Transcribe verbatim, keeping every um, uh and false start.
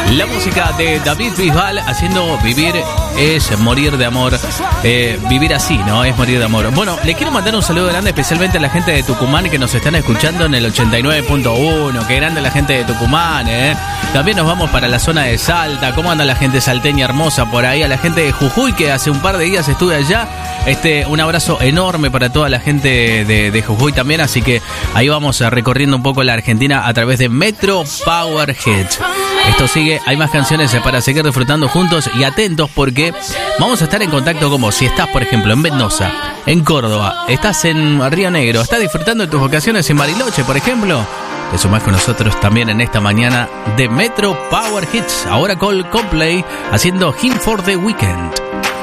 La música de David Bisbal haciendo Vivir es morir de amor. Eh, vivir así, ¿no? Es morir de amor. Bueno, le quiero mandar un saludo grande especialmente a la gente de Tucumán que nos están escuchando en el ochenta y nueve punto uno. Qué grande la gente de Tucumán, ¿eh? También nos vamos para la zona de Salta. ¿Cómo anda la gente salteña hermosa por ahí? A la gente de Jujuy, que hace un par de días estuve allá. Este, un abrazo enorme para toda la gente de, de Jujuy también. Así que ahí vamos recorriendo un poco la Argentina a través de Metro Power Hits. Esto sigue, hay más canciones para seguir disfrutando juntos y atentos porque vamos a estar en contacto con vos. Si estás, por ejemplo, en Mendoza, en Córdoba, estás en Río Negro, estás disfrutando de tus vacaciones en Bariloche, por ejemplo, te sumás con nosotros también en esta mañana de Metro Power Hits. Ahora con Coldplay haciendo Him for the Weekend.